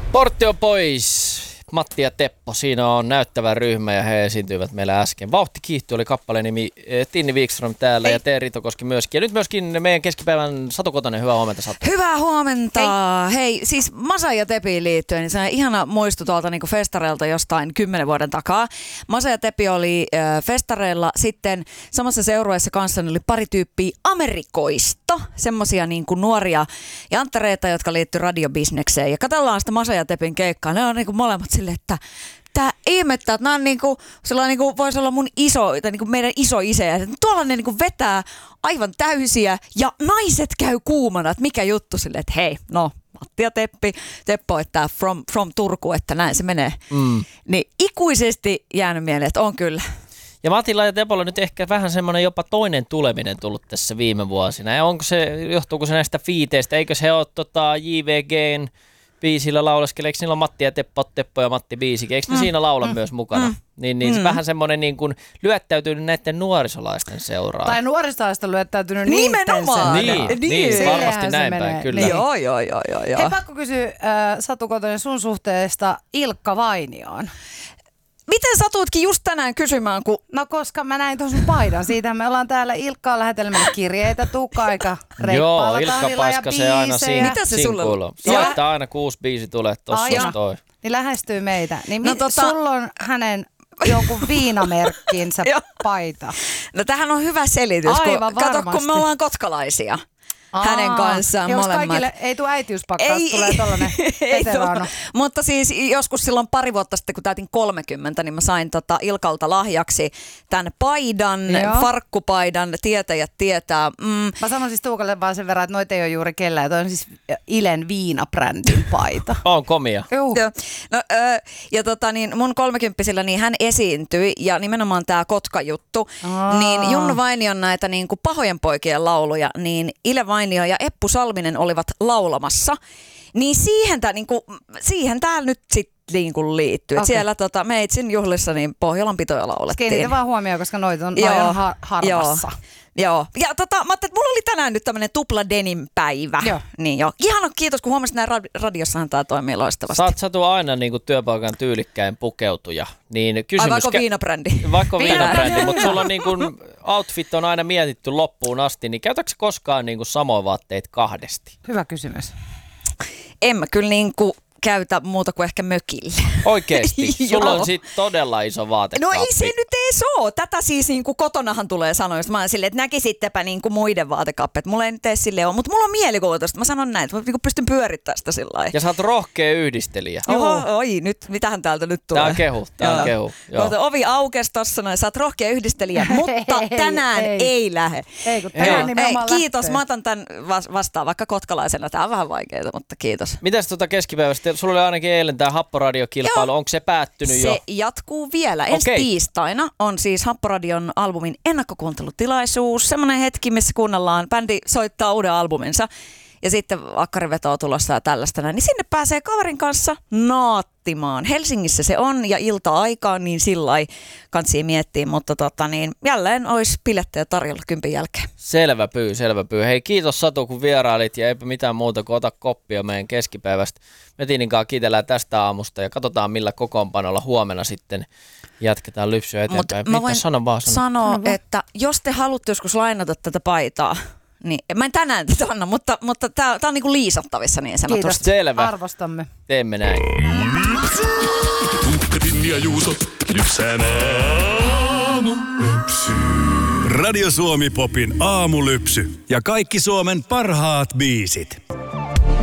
Portti on pois. Matti ja Teppo, siinä on näyttävä ryhmä ja he esiintyivät meillä äsken. Vauhti kiihtyy oli kappaleen nimi Tinni Wikström täällä. Hei. Ja Tee Ritokoski myöskin. Ja nyt myöskin meidän keskipäivän Satu Kotonen. Hyvää huomenta, Satu. Hyvää huomenta. Hei siis Masa ja Tepiin liittyen, niin se on ihana muistu tuolta niin festareilta jostain 10 vuoden takaa. Masa ja Tepi oli festareilla, sitten samassa seurueessa kanssa oli pari tyyppiä Amerikoista, semmosia niin kuin nuoria janttereita, jotka liittyy radiobisnekseen. Ja katsellaan sitä Masa ja Tepin keikkaa, ne on niin kuin molemmat silleen, että tää ihmettä, että nämä on niinku, niinku, voisi olla mun iso, tai niinku meidän iso-isä. Tuolla ne niinku vetää aivan täysiä ja naiset käy kuumana, että mikä juttu silleen, että hei, no Matti ja Teppo, että from Turku, että näin se menee. Niin ikuisesti jäänyt mieleen, että on kyllä. Ja Matilla ja Tepolla nyt ehkä vähän semmoinen jopa toinen tuleminen tullut tässä viime vuosina. Ja johtuuko se näistä fiiteistä? Eikö se ole JVGn biisillä lauleskele, eikö niillä on Matti ja Teppo ja Matti biisikin, eikö ne siinä laula myös mukana? Niin se vähän semmoinen niin kuin lyöttäytynyt näiden nuorisolaisten seuraa. Tai nuorisolaisten lyöttäytynyt nimenomaan. Niin, varmasti näin päin, kyllä. Niin. Joo. Hei, pakko kysyä Satu Kotonen sun suhteesta Ilkka Vainioon. Miten satuitkin just tänään kysymään, kun... No koska mä näin tuon sun paidan. Siitä me ollaan täällä Ilkkaan lähetelmällä kirjeitä, aika reippaalla Ilkka paskasee aina Mitä se sulle on? Soittaa aina 6 biisi tulee, tossa toi. Niin lähestyy meitä. Niin sulla on hänen jonkun viinamerkkinsä paita. No tämähän on hyvä selitys. Aivan kato, kun me ollaan kotkalaisia. Hänen kanssaan jos molemmat. Kaikille ei tule äitiyspakkaus, tulee tollainen veteraano. Mutta siis joskus silloin pari vuotta sitten, kun täytin 30, niin mä sain Ilkalta lahjaksi tämän paidan, farkkupaidan, tietäjät tietää. Mä sanon siis Tuukalle vaan sen verran, että noita ei ole juuri kellään. Toi on siis Ilen viinabrändin paita. On komia. No, niin mun 30-sillä niin hän esiintyi ja nimenomaan tää Kotka-juttu. Niin Junnu Vainion näitä niin kuin pahojen poikien lauluja, niin Ile Vainio ja Eppu Salminen olivat laulamassa, niin siihen täällä nyt sitten niinku liittyy. Okay. Siellä Meitsin juhlissa niin Pohjolan pitoja laulettiin. Kiinnitä vaan huomioon, koska noita on harvassa. Joo. Ja mä ajattelin, että mulla oli tänään nyt tämmönen tupla denim päivä. Joo. Niin joo. Ihana, kiitos, kun huomasit, että radiossahan tää toimii loistavasti. Sä oot Satu aina niinku työpaikan tyylikkäin pukeutuja. Niin kysymys... Vaikka viinabrändi. Vaikka viinabrändi, mutta sulla on niinku outfit on aina mietitty loppuun asti, niin käytätkö koskaan niinku samoja vaatteita kahdesti? Hyvä kysymys. En mä kyllä niinku käytä muuta kuin ehkä mökille. Oikeesti? Sulla on sit todella iso vaatekaappi. No ei se nyt ees oo. Tätä siis niinku kotonahan tulee sanoa, mä oon silleen, että näkisittepä niinku muiden vaatekaappeet. Mulla ei nyt ees silleen ole, mutta mulla on mielikuvitusta. Mä sanon näin, että mä niinku pystyn pyörittämään sitä sillä lailla. Ja sä oot rohkea yhdistelijä. Oi, nyt, mitähän täältä nyt tulee? Tää on kehu. Ovi aukesi tossa noin, sä oot rohkea yhdistelijä, mutta tänään ei lähe. Kiitos, mä otan tän vastaan, vaikka kotkalaisena. Tää on vähän vaikeeta, mutta kiitos. Mitäs keskipäivästä? Sulla oli ainakin eilen tää Happoradiokilpailu. Onko se päättynyt jo? Se jatkuu vielä. Ensi tiistaina on siis Happoradion albumin ennakkokuuntelutilaisuus. Semmoinen hetki, missä kuunnellaan. Bändi soittaa uuden albuminsa. Ja sitten akkariveto on tulossa ja tällaista. Niin sinne pääsee kaverin kanssa naattimaan. Helsingissä se on ja ilta-aikaan, niin sillai kansi miettiä. Mutta jälleen olisi bilettejä tarjolla 10 jälkeen. Selvä pyy. Hei, kiitos Satu, kun vierailit ja eipä mitään muuta kuin ota koppia meidän keskipäivästä. Me Tiininkaan kiitellään tästä aamusta ja katsotaan millä kokoonpanolla huomenna sitten jatketaan lypsyä eteenpäin. Mä voin sanoa, että jos te haluatte joskus lainata tätä paitaa, niin, mä en tänään tätä anna, mutta tää on niinku liisattavissa niin sanotusti. Kiitos. Selvä. Arvostamme. Teemme näin. Tinni ja Juuso lypsää aamulypsy. Radio Suomi Popin aamulypsy ja kaikki Suomen parhaat biisit.